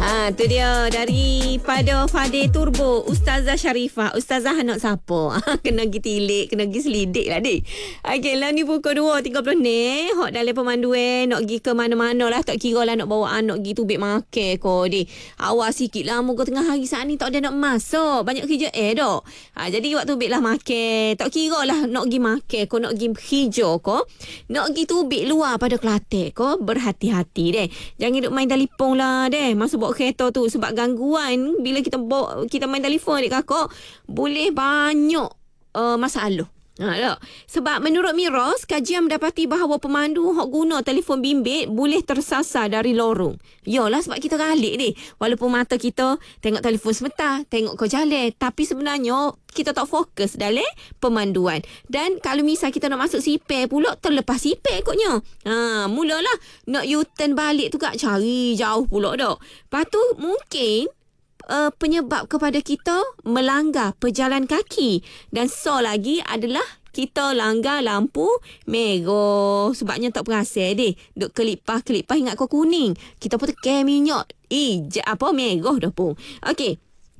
Tu dia daripada Fadil Turbo, Ustazah Sharifah. Ustazah nak siapa? Kena pergi tilik, kena pergi selidik lah dik. Okey lah ni pukul 2.30 ni. Hok dalam pemandu nak pergi ke mana-mana lah. Tak kira lah nak bawa anak pergi tubik makan ko dik. Awas sikit lah muka tengah hari saat ni tak ada nak masuk. Banyak kerja dok. Jadi waktu tubik lah makan. Tak kira lah nak pergi makan ko, nak pergi hijau ko. Nak pergi tubik luar pada Kelantan ko. Berhati-hati deh. Jangan duk main telefon lah deh. Masa bawa kereta tu, sebab gangguan bila kita main telefon adik kakak boleh banyak masalah. Tak? Sebab menurut Miros, kajian mendapati bahawa pemandu hok guna telefon bimbit boleh tersasar dari lorong. Yalah, sebab kita galik ni. Walaupun mata kita tengok telefon sebentar, tengok kau jalan, tapi sebenarnya kita tak fokus dalam pemanduan. Dan kalau misal kita nak masuk sipir pula, terlepas sipir koknya. Mulalah nak U-turn balik tu kak cari jauh pula dak. Lepas tu mungkin penyebab kepada kita melanggar pejalan kaki. Dan lagi adalah kita langgar lampu merah. Sebabnya tak perasan deh. Duk kelipah ingat kau kuning. Kita pun tekan minyak. Merah dah pun. Okey.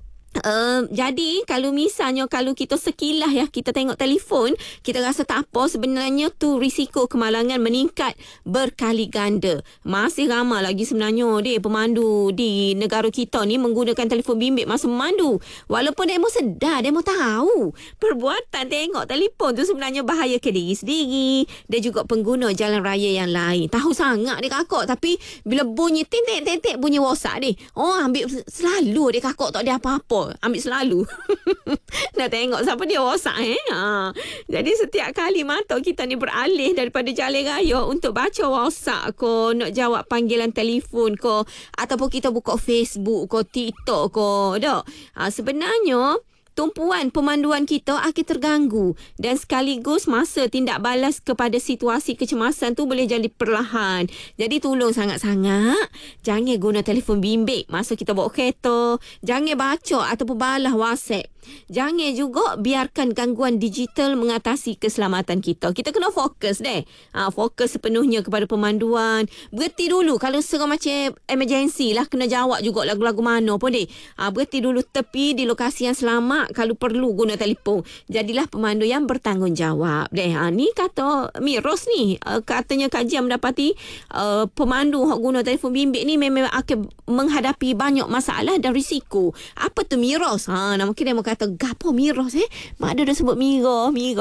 Jadi kalau misalnya kalau kita sekilas kita tengok telefon, kita rasa tak apa, sebenarnya tu risiko kemalangan meningkat berkali ganda. Masih ramai lagi sebenarnya pemandu di negara kita ni menggunakan telefon bimbit masa memandu. Walaupun demo sedar, demo tahu perbuatan tengok telefon tu sebenarnya bahaya ke diri sendiri dan juga pengguna jalan raya yang lain. Tahu sangat dia kakak, tapi bila bunyi tintik bunyi WhatsApp dia, ambil selalu dia kakak, tak ada apa-apa, ambil selalu. Nak tengok siapa dia WhatsApp Jadi setiap kali mata kita ni beralih daripada jalan raya untuk baca WhatsApp ko, nak jawab panggilan telefon ko, ataupun kita buka Facebook ko, TikTok ko, dak. Sebenarnya tumpuan pemanduan kita akan terganggu dan sekaligus masa tindak balas kepada situasi kecemasan tu boleh jadi perlahan. Jadi tolong sangat-sangat jangan guna telefon bimbit masa kita bawa kereta. Jangan baca ataupun balas WhatsApp. Jangan juga biarkan gangguan digital mengatasi keselamatan kita. Kita kena fokus deh. Fokus sepenuhnya kepada pemanduan. Berhenti dulu kalau serang macam emergency lah, kena jawab juga lagu-lagu mana pun deh. Berhenti dulu tepi di lokasi yang selamat kalau perlu guna telefon. Jadilah pemandu yang bertanggungjawab deh. Ni kata Miros ni, katanya kajian mendapati pemandu yang guna telefon bimbit ni memang akan menghadapi banyak masalah dan risiko. Apa tu Miros? Nama kita mau kata gapo Miros Mak ada dah sebut Mirah ni.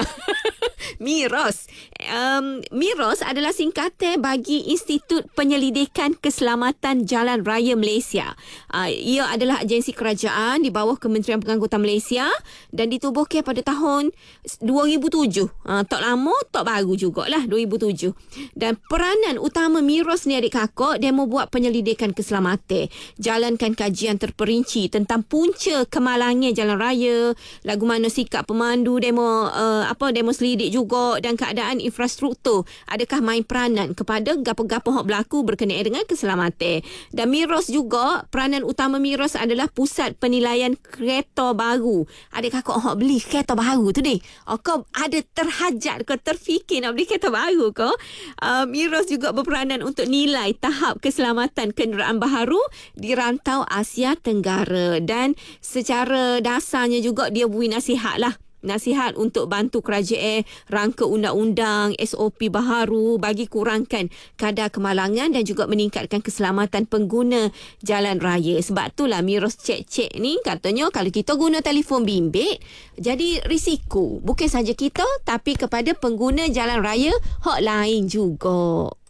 Miros. Miros adalah singkatan bagi Institut Penyelidikan Keselamatan Jalan Raya Malaysia. Ia adalah agensi kerajaan di bawah Kementerian Pengangkutan Malaysia dan ditubuhkan pada tahun 2007. Tak lama, tak baru jugalah, 2007. Dan peranan utama Miros ni adik kakak, dia membuat penyelidikan keselamatan, jalankan kajian terperinci tentang punca kemalangan jalan raya, lagu mana sikap pemandu, demo selidik juga, dan keadaan infrastruktur adakah main peranan kepada gapo-gapo hak berlaku berkenaan dengan keselamatan. Dan Miros juga, peranan utama Miros adalah pusat penilaian kereta baru. Adik kakak hak beli kereta baru tu deh, kau ada terhajat ke terfikir nak beli kereta baru ke? Miros juga berperanan untuk nilai tahap keselamatan kenderaan baharu di rantau Asia Tenggara, dan secara dasarnya juga dia beri nasihat untuk bantu kerajaan rangka undang-undang SOP baharu bagi kurangkan kadar kemalangan dan juga meningkatkan keselamatan pengguna jalan raya. Sebab itulah Miros cek ni katanya kalau kita guna telefon bimbit jadi risiko bukan saja kita tapi kepada pengguna jalan raya hak lain juga.